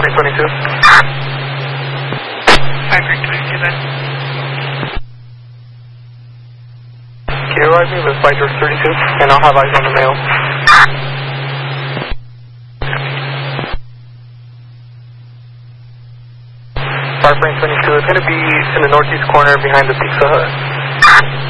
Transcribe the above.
Frame 22. Hi, Frame 22 then. Can you arrive me with Flight George 32, and I'll have eyes on the male. Frame 22 is going to be in the northeast corner behind the Pizza Hut.